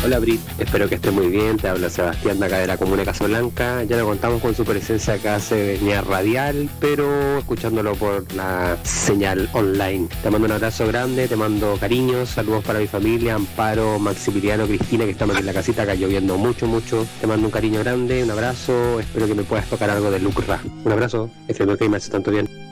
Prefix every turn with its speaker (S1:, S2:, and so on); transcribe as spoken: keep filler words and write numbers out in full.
S1: Hola Brit, espero que estés muy bien, te habla Sebastián de acá de la Comuna de Casablanca. Ya no contamos con su presencia acá hace venía radial, pero escuchándolo por la señal online. Te mando un abrazo grande, te mando cariños, saludos para mi familia, Amparo, Maximiliano, Cristina, que estamos aquí en la casita, acá lloviendo mucho, mucho. Te mando un cariño grande, un abrazo, espero que me puedas tocar algo de Lucra. Un abrazo, espero que me hace tanto bien.